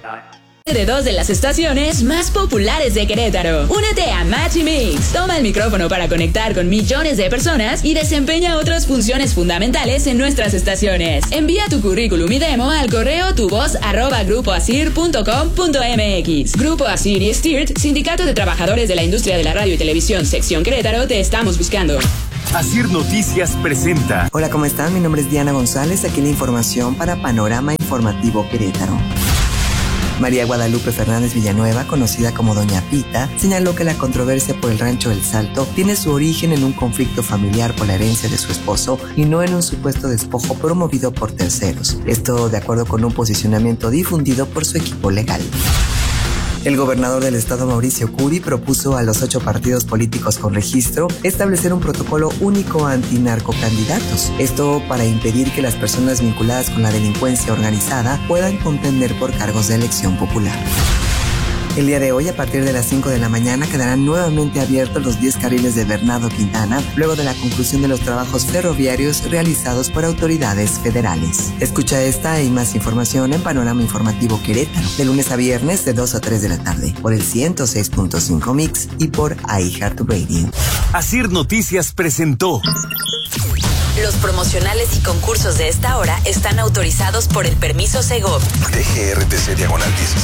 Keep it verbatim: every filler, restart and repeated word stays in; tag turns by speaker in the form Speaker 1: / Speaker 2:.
Speaker 1: De dos de las estaciones más populares de Querétaro. Únete a Match y Mix. Toma el micrófono para conectar con millones de personas y desempeña otras funciones fundamentales en nuestras estaciones. Envía tu currículum y demo al correo tuvoz arroba grupo asir punto com punto mx. Grupo Asir y Stirt, Sindicato de Trabajadores de la Industria de la Radio y Televisión, Sección Querétaro, te estamos buscando.
Speaker 2: Asir Noticias presenta.
Speaker 3: Hola, ¿cómo están? Mi nombre es Diana González, aquí la información para Panorama Informativo Querétaro. María Guadalupe Fernández Villanueva, conocida como Doña Pita, señaló que la controversia por el Rancho del Salto tiene su origen en un conflicto familiar por la herencia de su esposo y no en un supuesto despojo promovido por terceros. Esto de acuerdo con un posicionamiento difundido por su equipo legal. El gobernador del estado, Mauricio Curi, propuso a los ocho partidos políticos con registro establecer un protocolo único antinarcocandidatos. Esto para impedir que las personas vinculadas con la delincuencia organizada puedan contender por cargos de elección popular. El día de hoy, a partir de las cinco de la mañana, quedarán nuevamente abiertos los diez carriles de Bernardo Quintana, luego de la conclusión de los trabajos ferroviarios realizados por autoridades federales. Escucha esta y más información en Panorama Informativo Querétaro, de lunes a viernes de dos a tres de la tarde, por el ciento seis punto cinco Mix y por iHeartRadio.
Speaker 2: Asir Noticias presentó.
Speaker 4: Los promocionales y concursos de esta hora están autorizados por el permiso Segov.
Speaker 5: D G R T C diagonal dieciséis.